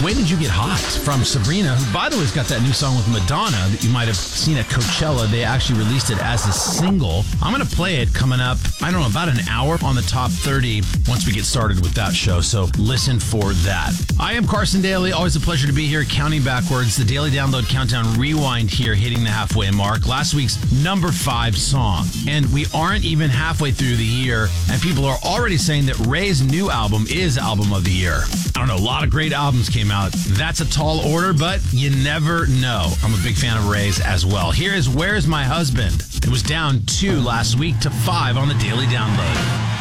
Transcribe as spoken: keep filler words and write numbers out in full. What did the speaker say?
When Did You Get Hot from Sabrina, who, by the way, has got that new song with Madonna that you might have seen at Coachella. They actually released it as a single. I'm going to play it coming up, I don't know, about an hour on the top thirty once we get started with that show, so listen for that. I am Carson Daly. Always a pleasure to be here, counting backwards. The Daily Download Countdown Rewind here, hitting the halfway mark. Last week's number five song. And we aren't even halfway through the year, and people are already saying that Ray's new album is album of the year. I don't know, a lot of great albums came out. That's a tall order, but you never know. I'm a big fan of Ray's as well. Here is Where's My Husband? It was down two last week to five on the Daily Download.